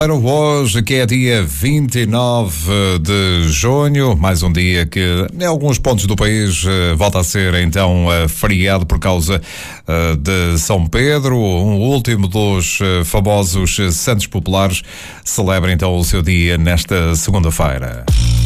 Hoje, que é dia 29 de junho, mais um dia que em alguns pontos do país volta a ser então feriado por causa de São Pedro, um último dos famosos santos populares, celebra então o seu dia nesta segunda-feira.